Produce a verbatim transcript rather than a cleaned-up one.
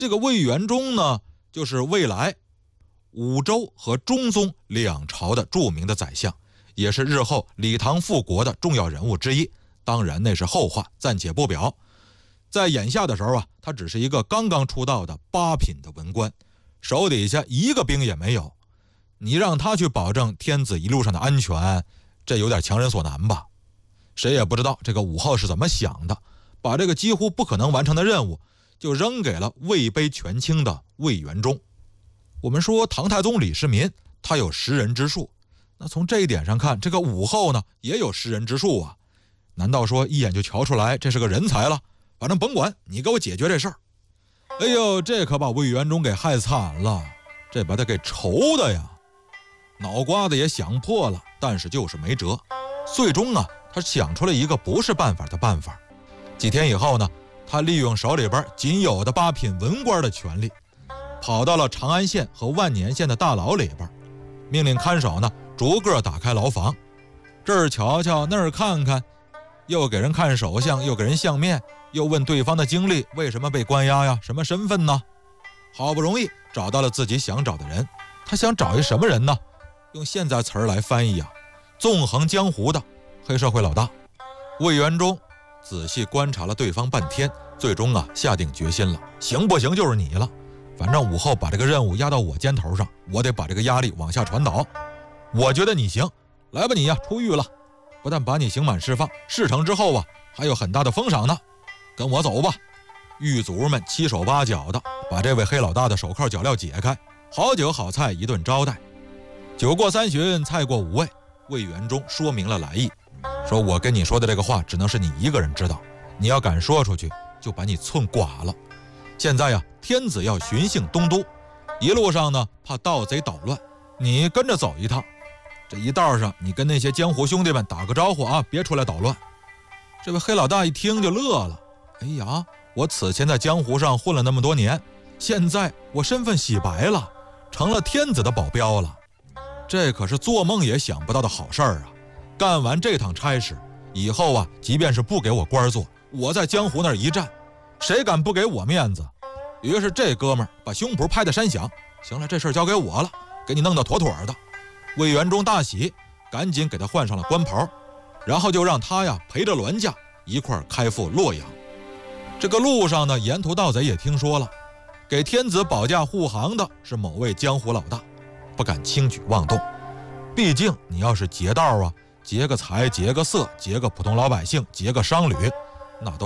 这个魏元忠呢，就是未来武周和中宗两朝的著名的宰相，也是日后李唐复国的重要人物之一。当然那是后话，暂且不表。在眼下的时候啊，他只是一个刚刚出道的八品的文官，手底下一个兵也没有。你让他去保证天子一路上的安全，这有点强人所难吧。谁也不知道这个武后是怎么想的，把这个几乎不可能完成的任务就扔给了位卑权倾的魏元忠。我们说唐太宗李世民他有识人之术，那从这一点上看，这个武后呢也有识人之术啊。难道说一眼就瞧出来这是个人才了？反正甭管，你给我解决这事儿。哎呦，这可把魏元忠给害惨了，这把他给愁的呀，脑瓜子也想破了，但是就是没辙。最终啊，他想出了一个不是办法的办法。几天以后呢，他利用手里边仅有的八品文官的权力，跑到了长安县和万年县的大牢里边，命令看守呢逐个打开牢房，这儿瞧瞧那儿看看，又给人看手相，又给人相面，又问对方的经历，为什么被关押呀，什么身份呢？好不容易找到了自己想找的人，他想找一什么人呢？用现在词儿来翻译啊，纵横江湖的黑社会老大。魏元忠仔细观察了对方半天，最终啊下定决心了，行不行就是你了。反正武后把这个任务压到我肩头上，我得把这个压力往下传导。我觉得你行，来吧你呀，出狱了，不但把你刑满释放，事成之后啊还有很大的封赏呢。跟我走吧。狱卒们七手八脚的把这位黑老大的手铐脚镣解开，好酒好菜一顿招待。酒过三巡，菜过五味，魏元忠说明了来意，说我跟你说的这个话只能是你一个人知道，你要敢说出去就把你寸剐了。现在呀，天子要巡幸东都，一路上呢怕盗贼捣乱，你跟着走一趟，这一道上你跟那些江湖兄弟们打个招呼啊，别出来捣乱。这位黑老大一听就乐了，哎呀，我此前在江湖上混了那么多年，现在我身份洗白了，成了天子的保镖了，这可是做梦也想不到的好事儿啊。干完这趟差事以后啊，即便是不给我官做，我在江湖那儿一站，谁敢不给我面子？于是这哥们儿把胸脯拍得山响，行了，这事儿交给我了，给你弄得妥妥的。魏元忠大喜，赶紧给他换上了官袍，然后就让他呀陪着銮驾一块儿开赴洛阳。这个路上呢，沿途盗贼也听说了，给天子保驾护航的是某位江湖老大，不敢轻举妄动。毕竟你要是劫道啊，劫个财，劫个色，劫个普通老百姓，劫个商旅，那都